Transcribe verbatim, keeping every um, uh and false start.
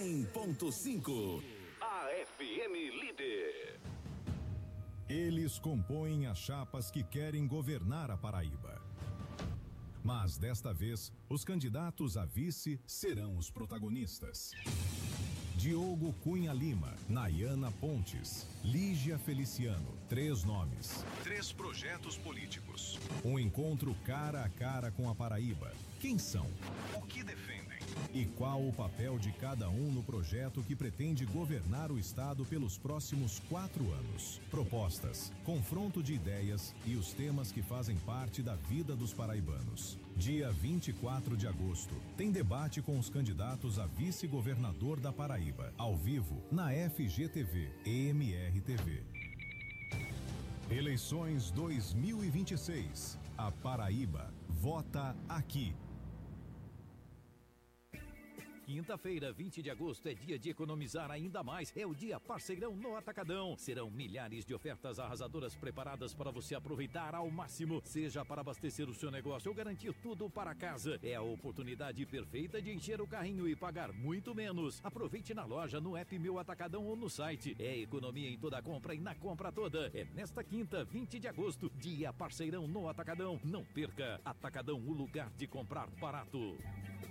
cem ponto cinco. A F M Líder. Eles compõem as chapas que querem governar a Paraíba. Mas desta vez, os candidatos a vice serão os protagonistas. Diogo Cunha Lima, Nayana Pontes, Lígia Feliciano, três nomes, três projetos políticos. Um encontro cara a cara com a Paraíba. Quem são? O que defendem? E qual o papel de cada um no projeto que pretende governar o estado pelos próximos quatro anos? Propostas, confronto de ideias e os temas que fazem parte da vida dos paraibanos. Dia vinte e quatro de agosto, tem debate com os candidatos a vice-governador da Paraíba, ao vivo, na F G T V e M R T V. Eleições dois mil e vinte e seis. A Paraíba vota aqui. Quinta-feira, vinte de agosto, é dia de economizar ainda mais. É o dia parceirão no Atacadão. Serão milhares de ofertas arrasadoras preparadas para você aproveitar ao máximo. Seja para abastecer o seu negócio ou garantir tudo para casa. É a oportunidade perfeita de encher o carrinho e pagar muito menos. Aproveite na loja, no app Meu Atacadão ou no site. É economia em toda a compra e na compra toda. É nesta quinta, vinte de agosto, dia parceirão no Atacadão. Não perca. Atacadão, o lugar de comprar barato.